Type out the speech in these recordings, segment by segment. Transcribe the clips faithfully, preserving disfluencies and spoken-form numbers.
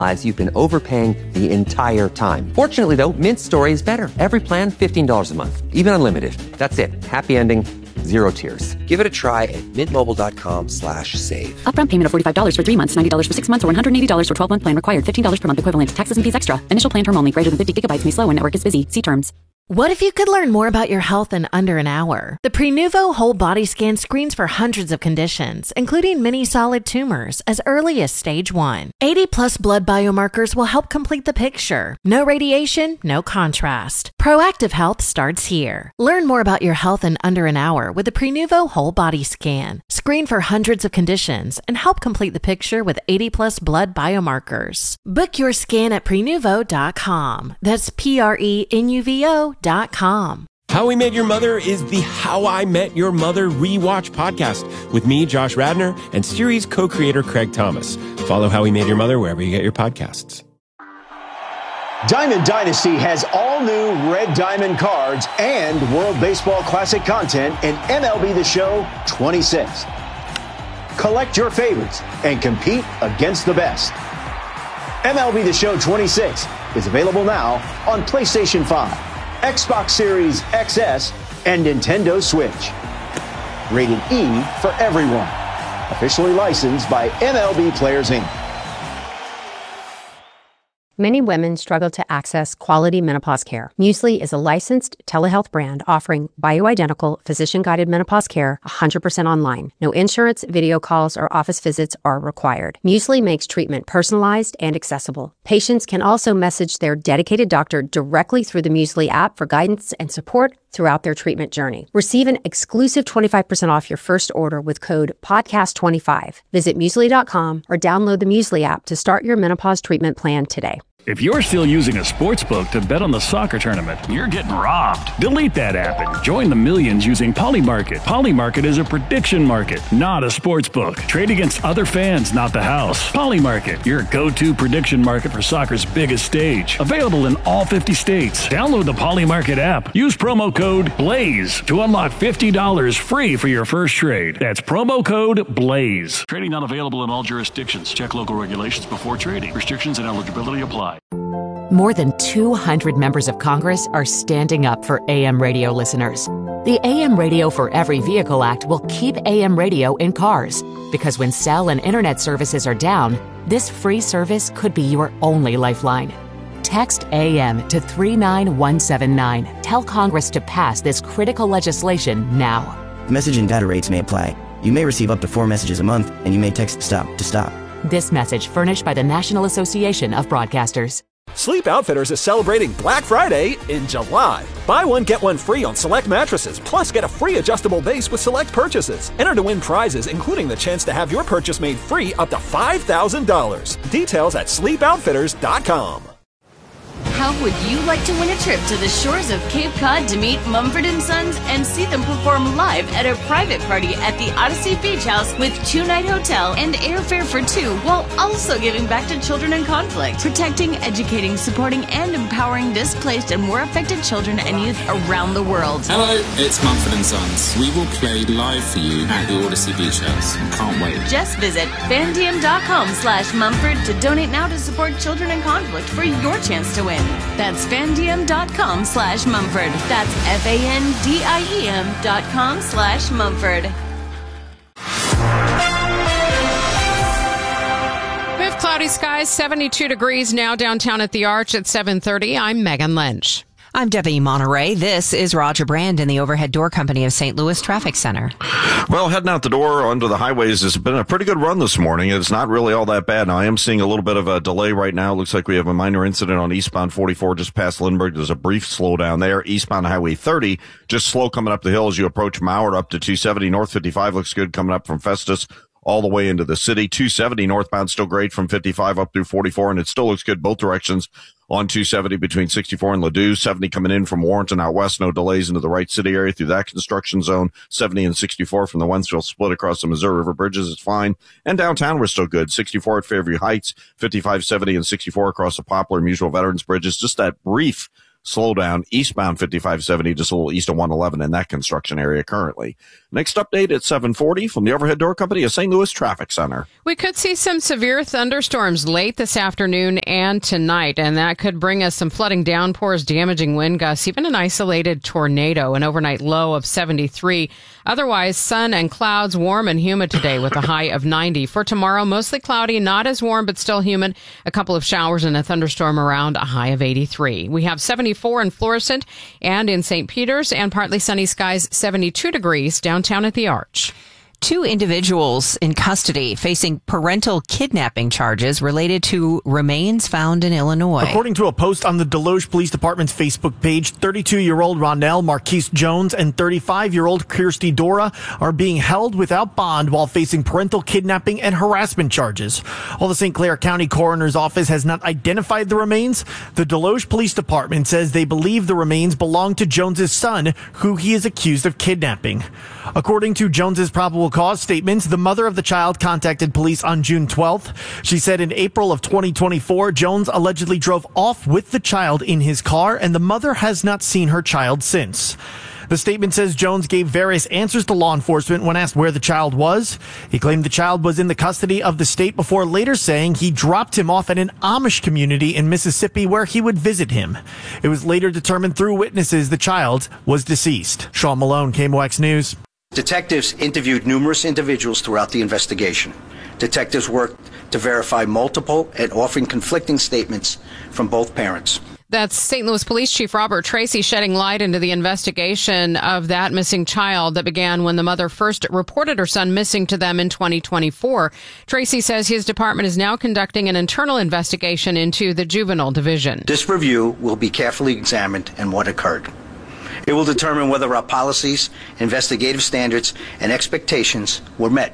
you've been overpaying the entire time. Fortunately, though, Mint's story is better. Every plan, fifteen dollars a month. Even unlimited. That's it. Happy ending. Zero tears. Give it a try at mintmobile.com slash save. Upfront payment of forty-five dollars for three months, ninety dollars for six months, or one hundred eighty dollars for twelve-month plan required. fifteen dollars per month equivalent. Taxes and fees extra. Initial plan term only. Greater than fifty gigabytes may slow when network is busy. See terms. What if you could learn more about your health in under an hour? The Prenuvo Whole Body Scan screens for hundreds of conditions, including many solid tumors, as early as stage one. eighty plus blood biomarkers will help complete the picture. No radiation, no contrast. Proactive health starts here. Learn more about your health in under an hour with the Prenuvo Whole Body Scan. Screen for hundreds of conditions and help complete the picture with eighty plus blood biomarkers. Book your scan at prenuvo dot com. That's P R E N U V O dot com. How We Met Your Mother is the How I Met Your Mother rewatch podcast with me, Josh Radnor, and series co-creator Craig Thomas. Follow How We Met Your Mother wherever you get your podcasts. Diamond Dynasty has all new Red Diamond cards and World Baseball Classic content in M L B The Show twenty-six. Collect your favorites and compete against the best. M L B The Show twenty-six is available now on PlayStation five, Xbox Series X S, and Nintendo Switch. Rated E for everyone. Officially licensed by M L B Players, Incorporated. Many women struggle to access quality menopause care. Muesli is a licensed telehealth brand offering bioidentical, physician-guided menopause care one hundred percent online. No insurance, video calls, or office visits are required. Muesli makes treatment personalized and accessible. Patients can also message their dedicated doctor directly through the Muesli app for guidance and support throughout their treatment journey. Receive an exclusive twenty-five percent off your first order with code podcast twenty-five. Visit muesli dot com or download the Muesli app to start your menopause treatment plan today. If you're still using a sports book to bet on the soccer tournament, you're getting robbed. Delete that app and join the millions using Polymarket. Polymarket is a prediction market, not a sports book. Trade against other fans, not the house. Polymarket, your go-to prediction market for soccer's biggest stage. Available in all fifty states. Download the Polymarket app. Use promo code BLAZE to unlock fifty dollars free for your first trade. That's promo code BLAZE. Trading not available in all jurisdictions. Check local regulations before trading. Restrictions and eligibility apply. More than two hundred members of Congress are standing up for A M radio listeners. The A M Radio for Every Vehicle Act will keep A M radio in cars, because when cell and internet services are down, this free service could be your only lifeline. Text A M to three nine one seven nine. Tell Congress to pass this critical legislation now. Message and data rates may apply. You may receive up to four messages a month, and you may text STOP to stop. This message furnished by the National Association of Broadcasters. Sleep Outfitters is celebrating Black Friday in July. Buy one, get one free on select mattresses, plus get a free adjustable base with select purchases. Enter to win prizes, including the chance to have your purchase made free up to five thousand dollars. Details at sleep outfitters dot com. How would you like to win a trip to the shores of Cape Cod to meet Mumford and Sons and see them perform live at a private party at the Odyssey Beach House with two-night hotel and airfare for two, while also giving back to children in conflict, protecting, educating, supporting, and empowering displaced and war affected children and youth around the world? Hello, it's Mumford and Sons. We will play live for you at the Odyssey Beach House. Can't wait. Just visit fandm dot com slash Mumford to donate now to support children in conflict for your chance to win. That's fandm dot com slash Mumford. That's F A N D I E M dot com slash Mumford. We have cloudy skies, seventy-two degrees now downtown at the Arch at seven thirty. I'm Megan Lynch. I'm Debbie Monterey. This is Roger Brand in the Overhead Door Company of Saint Louis Traffic Center. Well, heading out the door onto the highways has been a pretty good run this morning. It's not really all that bad. Now, I am seeing a little bit of a delay right now. Looks like we have a minor incident on eastbound forty-four just past Lindbergh. There's a brief slowdown there. Eastbound Highway thirty, just slow coming up the hill as you approach Mauer up to two seventy. North fifty-five looks good coming up from Festus all the way into the city. two seventy northbound still great from fifty-five up through forty-four, and it still looks good both directions on two seventy between sixty-four and Ladue. seventy coming in from Warrenton out west, no delays into the Wright City area through that construction zone. seventy and sixty-four from the Wentzville split across the Missouri River bridges is fine. And downtown we're still good. sixty-four at Fairview Heights, fifty-five, seventy, and sixty-four across the Poplar Mutual Veterans bridges. Just that brief slow down. Eastbound fifty-five seventy, just a little east of one eleven in that construction area currently. Next update at seven forty from the Overhead Door Company of Saint Louis Traffic Center. We could see some severe thunderstorms late this afternoon and tonight, and that could bring us some flooding downpours, damaging wind gusts, even an isolated tornado, an overnight low of seventy-three. Otherwise, sun and clouds, warm and humid today with a high of ninety. For tomorrow, mostly cloudy, not as warm, but still humid. A couple of showers and a thunderstorm around, a high of eighty-three. We have seventy-four in Florissant and in Saint Peter's, and partly sunny skies, seventy-two degrees downtown at the Arch. Two individuals in custody facing parental kidnapping charges related to remains found in Illinois. According to a post on the Deloge Police Department's Facebook page, thirty-two-year-old Ronell Marquise Jones and thirty-five-year-old Kirsty Dora are being held without bond while facing parental kidnapping and harassment charges. While the Saint Clair County Coroner's Office has not identified the remains, the Deloge Police Department says they believe the remains belong to Jones's son, who he is accused of kidnapping. According to Jones's probable cause statements, the mother of the child contacted police on June twelfth. She said in April of twenty twenty-four, Jones allegedly drove off with the child in his car, and the mother has not seen her child since. The statement says Jones gave various answers to law enforcement when asked where the child was. He claimed the child was in the custody of the state before later saying he dropped him off at an Amish community in Mississippi where he would visit him. It was later determined through witnesses the child was deceased. Sean Malone, K M O X News. Detectives interviewed numerous individuals throughout the investigation. Detectives worked to verify multiple and often conflicting statements from both parents. That's Saint Louis Police Chief Robert Tracy shedding light into the investigation of that missing child that began when the mother first reported her son missing to them in twenty twenty-four. Tracy says his department is now conducting an internal investigation into the juvenile division. This review will be carefully examined and what occurred. It will determine whether our policies, investigative standards, and expectations were met.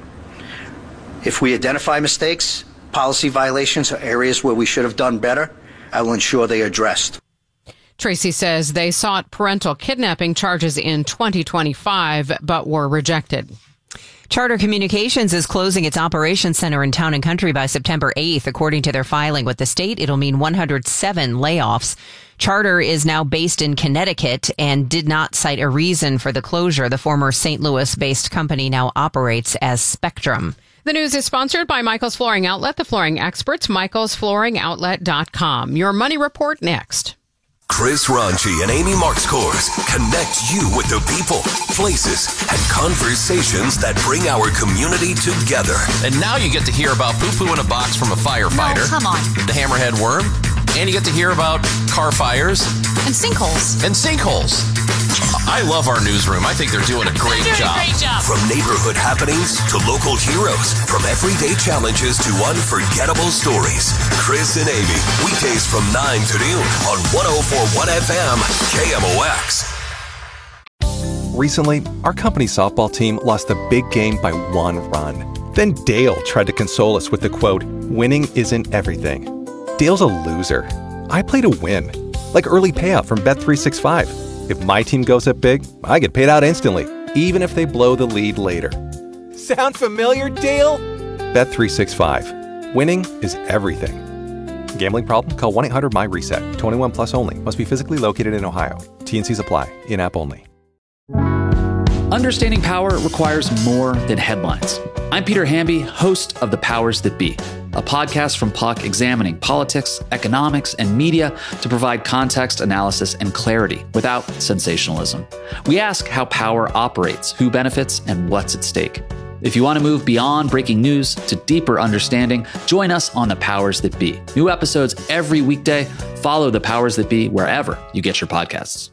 If we identify mistakes, policy violations, or areas where we should have done better, I will ensure they are addressed. Tracy says they sought parental kidnapping charges in twenty twenty-five, but were rejected. Charter Communications is closing its operations center in Town and Country by September eighth. According to their filing with the state, it'll mean one hundred seven layoffs. Charter is now based in Connecticut and did not cite a reason for the closure. The former Saint Louis-based company now operates as Spectrum. The news is sponsored by Michael's Flooring Outlet, the flooring experts, michaels flooring outlet dot com. Your money report next. Chris Ranchi and Amy Markscourse connect you with the people, places, and conversations that bring our community together. And now you get to hear about poo-poo in a box from a firefighter. No, come on. The hammerhead worm. And you get to hear about car fires. And sinkholes. And sinkholes. I love our newsroom. I think they're doing a great doing job. A great job. From neighborhood happenings to local heroes, from everyday challenges to unforgettable stories. Chris and Amy, weekdays from nine to noon on one oh four point one F M, K M O X. Recently, our company softball team lost a big game by one run. Then Dale tried to console us with the quote, "Winning isn't everything." Dale's a loser. I play to win. Like early payout from Bet three sixty-five. If my team goes up big, I get paid out instantly, even if they blow the lead later. Sound familiar, Dale? Bet three sixty-five. Winning is everything. Gambling problem? Call one eight hundred my reset. twenty-one plus only. Must be physically located in Ohio. T and Cs apply. In-app only. Understanding power requires more than headlines. I'm Peter Hamby, host of The Powers That Be, a podcast from P U C examining politics, economics, and media to provide context, analysis, and clarity without sensationalism. We ask how power operates, who benefits, and what's at stake. If you want to move beyond breaking news to deeper understanding, join us on The Powers That Be. New episodes every weekday. Follow The Powers That Be wherever you get your podcasts.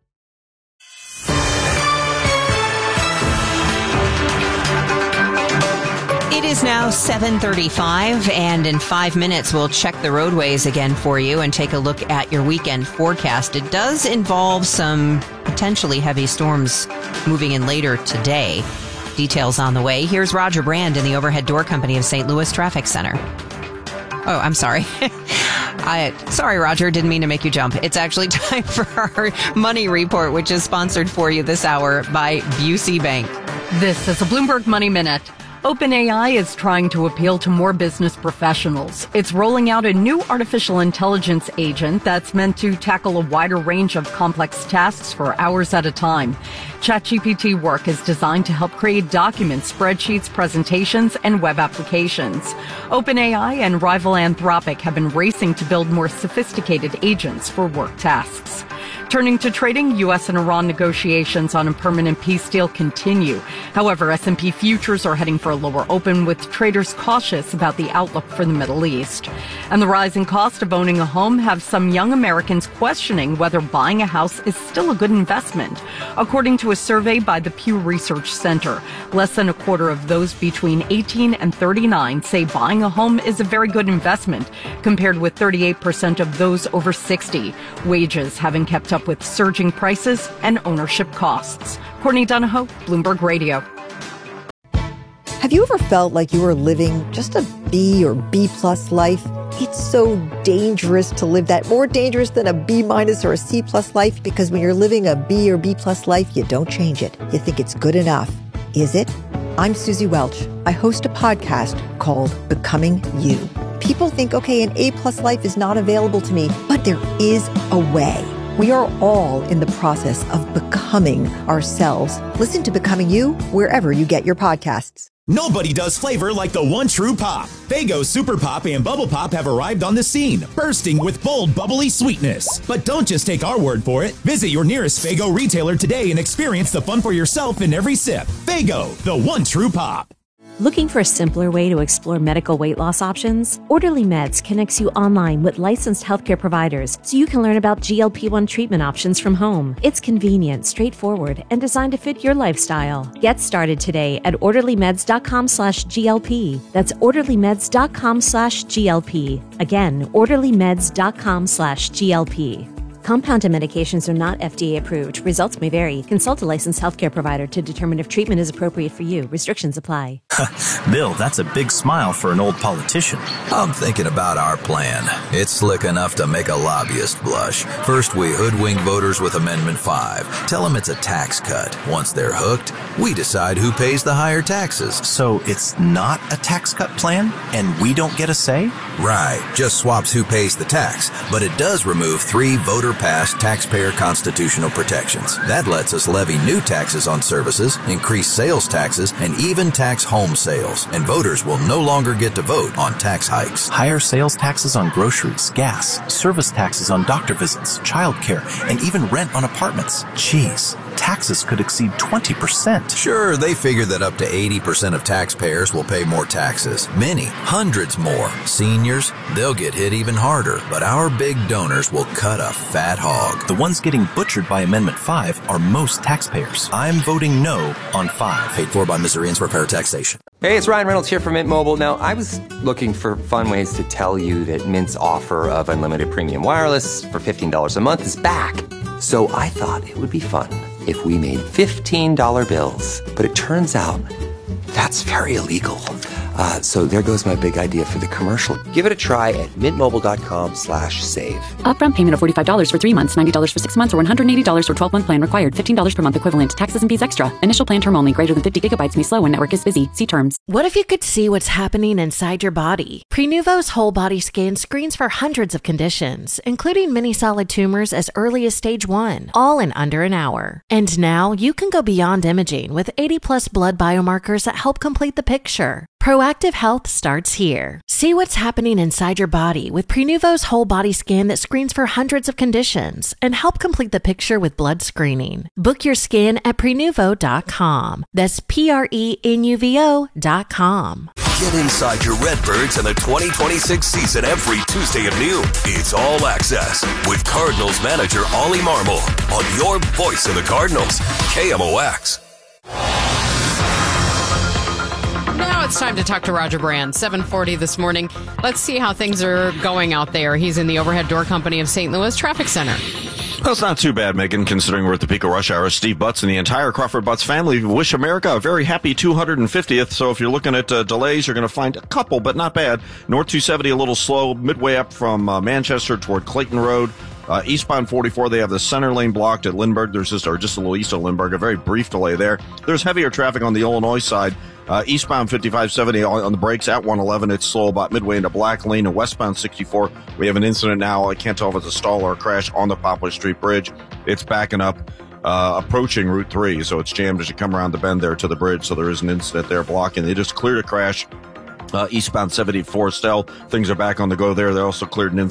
It is now seven thirty-five, and in five minutes we'll check the roadways again for you and take a look at your weekend forecast. It does involve some potentially heavy storms moving in later today. Details on the way. Here's Roger Brand in the Overhead Door Company of Saint Louis Traffic Center. Oh, I'm sorry. I, sorry, Roger. Didn't mean to make you jump. It's actually time for our money report, which is sponsored for you this hour by Busey Bank. This is a Bloomberg Money Minute. OpenAI is trying to appeal to more business professionals. It's rolling out a new artificial intelligence agent that's meant to tackle a wider range of complex tasks for hours at a time. ChatGPT Work is designed to help create documents, spreadsheets, presentations, and web applications. OpenAI and rival Anthropic have been racing to build more sophisticated agents for work tasks. Turning to trading, U S and Iran negotiations on a permanent peace deal continue. However, S and P futures are heading for a lower open, with traders cautious about the outlook for the Middle East. And the rising cost of owning a home have some young Americans questioning whether buying a house is still a good investment. According to a survey by the Pew Research Center, less than a quarter of those between eighteen and thirty-nine say buying a home is a very good investment, compared with thirty-eight percent of those over sixty. Wages haven't kept up with surging prices and ownership costs. Courtney Donahoe, Bloomberg Radio. Have you ever felt like you were living just a B or B plus life? It's so dangerous to live that, more dangerous than a B minus or a C plus life, because when you're living a B or B plus life, you don't change it. You think it's good enough. Is it? I'm Susie Welch. I host a podcast called Becoming You. People think, okay, an A plus life is not available to me, but there is a way. We are all in the process of becoming ourselves. Listen to Becoming You wherever you get your podcasts. Nobody does flavor like the one true pop. Faygo Super Pop and Bubble Pop have arrived on the scene, bursting with bold, bubbly sweetness. But don't just take our word for it. Visit your nearest Faygo retailer today and experience the fun for yourself in every sip. Faygo, the one true pop. Looking for a simpler way to explore medical weight loss options? Orderly Meds connects you online with licensed healthcare providers so you can learn about G L P one treatment options from home. It's convenient, straightforward, and designed to fit your lifestyle. Get started today at orderlymeds.com slash GLP. That's orderlymeds.com slash GLP. Again, orderlymeds.com slash GLP. Compounded medications are not F D A approved. Results may vary. Consult a licensed healthcare provider to determine if treatment is appropriate for you. Restrictions apply. Bill, that's a big smile for an old politician. I'm thinking about our plan. It's slick enough to make a lobbyist blush. First, we hoodwink voters with Amendment five. Tell them it's a tax cut. Once they're hooked, we decide who pays the higher taxes. So it's not a tax cut plan, and we don't get a say? Right. Just swaps who pays the tax. But it does remove three voter passed taxpayer constitutional protections. That lets us levy new taxes on services, increase sales taxes, and even tax home sales. And voters will no longer get to vote on tax hikes. Higher sales taxes on groceries, gas, service taxes on doctor visits, childcare, and even rent on apartments. Jeez, taxes could exceed twenty percent. Sure, they figure that up to eighty percent of taxpayers will pay more taxes. Many, hundreds more. Seniors, they'll get hit even harder. But our big donors will cut a fat hog. The ones getting butchered by Amendment five are most taxpayers. I'm voting no on five. Paid for by Missourians for fair taxation. Hey, it's Ryan Reynolds here from Mint Mobile. Now, I was looking for fun ways to tell you that Mint's offer of unlimited premium wireless for fifteen dollars a month is back. So I thought it would be fun if we made fifteen dollar bills. But it turns out that's very illegal. Uh, so there goes my big idea for the commercial. Give it a try at mintmobile.com slash save. Upfront payment of forty-five dollars for three months, ninety dollars for six months, or one hundred eighty dollars for twelve-month plan required. fifteen dollars per month equivalent. Taxes and fees extra. Initial plan term only. Greater than fifty gigabytes may slow when network is busy. See terms. What if you could see what's happening inside your body? Prenuvo's whole body scan screens for hundreds of conditions, including many solid tumors as early as stage one, all in under an hour. And now you can go beyond imaging with eighty plus blood biomarkers that help complete the picture. Proactive health starts here. See what's happening inside your body with Prenuvo's whole body scan that screens for hundreds of conditions and help complete the picture with blood screening. Book your scan at prenuvo dot com. That's P R E N U V O dot com. Get inside your Redbirds in the twenty twenty-six season every Tuesday at noon. It's All Access with Cardinals manager Ollie Marmol on your voice of the Cardinals, K M O X. Now it's time to talk to Roger Brand, seven forty this morning. Let's see how things are going out there. He's in the Overhead Door Company of Saint Louis Traffic Center. Well, it's not too bad, Megan, considering we're at the peak of rush hour. Steve Butts and the entire Crawford Butts family wish America a very happy two hundred fiftieth. So if you're looking at uh, delays, you're going to find a couple, but not bad. North two seventy a little slow, midway up from uh, Manchester toward Clayton Road. Uh, eastbound forty-four, they have the center lane blocked at Lindbergh. There's just, or just a little east of Lindbergh, a very brief delay there. There's heavier traffic on the Illinois side. Uh, eastbound fifty-five seventy on, on the brakes at one eleven. It's slow about midway into Black Lane. And westbound sixty-four, we have an incident now. I can't tell if it's a stall or a crash on the Poplar Street Bridge. It's backing up. Uh, approaching Route three, so it's jammed as you come around the bend there to the bridge, so there is an incident there blocking. They just cleared a crash uh, eastbound seventy-four Stell. Things are back on the go there. They also cleared an incident